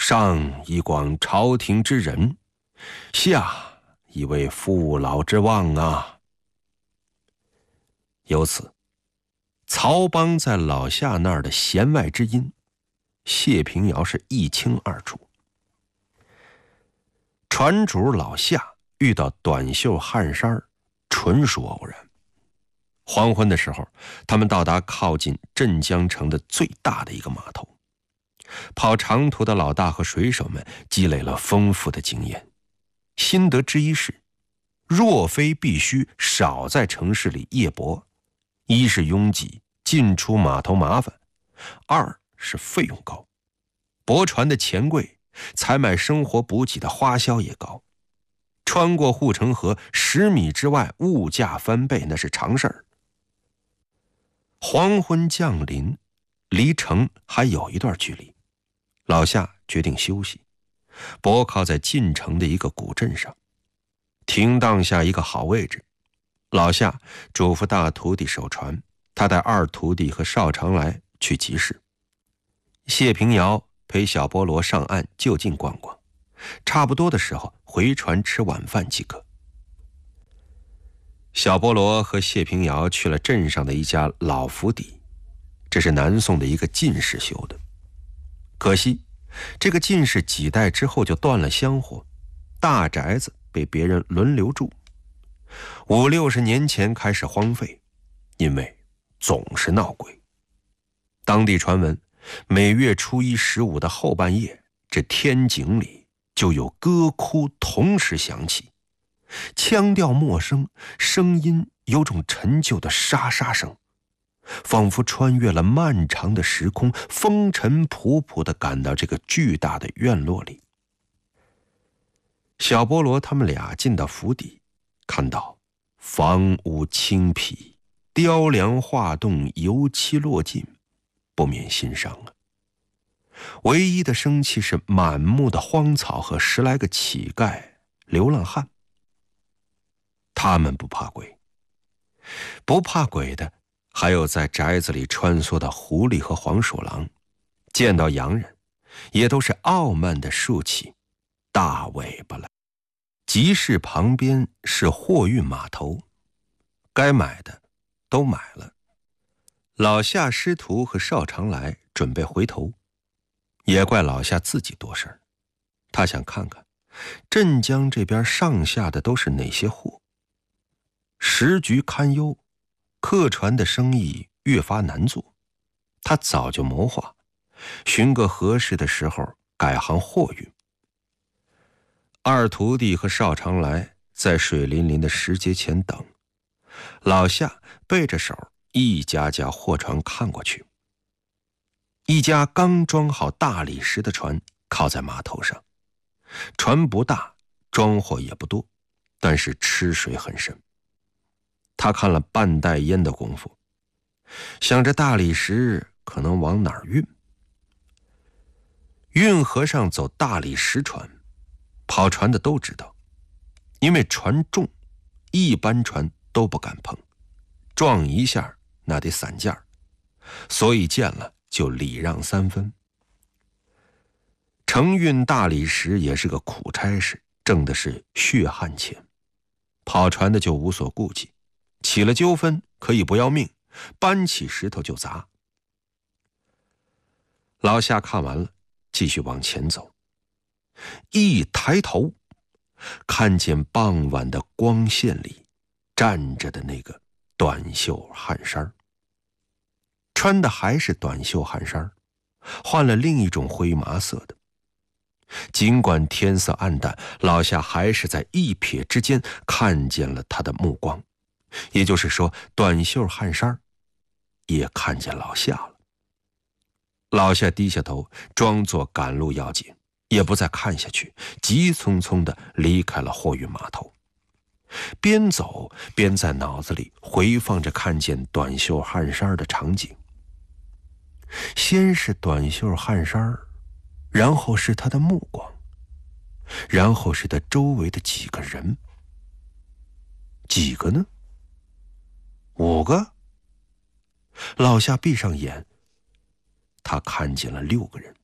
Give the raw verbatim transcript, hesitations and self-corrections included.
上以广朝廷之仁，下以为父老之望啊。由此，曹邦在老夏那儿的弦外之音，谢平遥是一清二楚。船主老夏遇到短袖汗衫，纯属偶然。黄昏的时候，他们到达靠近镇江城的最大的一个码头。跑长途的老大和水手们积累了丰富的经验，心得之一是：若非必须少在城市里夜泊，一是拥挤，进出码头麻烦；二是费用高，泊船的钱贵，采买生活补给的花销也高。穿过护城河十米之外，物价翻倍那是常事儿。黄昏降临，离城还有一段距离，老夏决定休息，泊靠在近城的一个古镇上，停当下一个好位置。老夏嘱咐大徒弟守船，他带二徒弟和邵长来去集市。谢平遥陪小菠萝上岸就近逛逛，差不多的时候回船吃晚饭即可。小菠萝和谢平遥去了镇上的一家老府邸，这是南宋的一个进士修的。可惜这个进士几代之后就断了香火，大宅子被别人轮流住，五六十年前开始荒废，因为总是闹鬼。当地传闻，每月初一十五的后半夜，这天井里就有歌哭同时响起，腔调陌生，声音有种陈旧的沙沙声，仿佛穿越了漫长的时空，风尘仆仆地赶到这个巨大的院落里。小菠萝他们俩进到府邸，看到房屋清僻，雕梁画栋，油漆落尽，不免心伤啊。唯一的生气是满目的荒草和十来个乞丐流浪汉。他们不怕鬼，不怕鬼的还有在宅子里穿梭的狐狸和黄鼠狼，见到洋人也都是傲慢地竖起大尾巴来。集市旁边是货运码头，该买的都买了。老夏师徒和邵长来准备回头，也怪老夏自己多事儿，他想看看镇江这边上下的都是哪些货。时局堪忧，客船的生意越发难做，他早就谋划，寻个合适的时候改行货运。二徒弟和邵长来在水淋淋的石阶前等，老夏背着手一家家货船看过去。一家刚装好大理石的船靠在码头上，船不大，装货也不多，但是吃水很深。他看了半袋烟的功夫，想着大理石可能往哪儿运。运河上走大理石船，跑船的都知道，因为船重，一般船都不敢碰，撞一下那得散架，所以见了就礼让三分。承运大理石也是个苦差事，挣的是血汗钱。跑船的就无所顾忌，起了纠纷可以不要命，搬起石头就砸。老夏看完了，继续往前走，一抬头看见傍晚的光线里站着的那个短袖汗衫，穿的还是短袖汗衫，换了另一种灰麻色的。尽管天色暗淡，老夏还是在一瞥之间看见了他的目光，也就是说，短袖汗衫也看见老夏了。老夏低下头，装作赶路要紧，也不再看下去，急匆匆地离开了货运码头。边走边在脑子里回放着看见短袖汗衫的场景。先是短袖汗衫，然后是他的目光，然后是他周围的几个人。几个呢？五个？老夏闭上眼，他看见了六个人。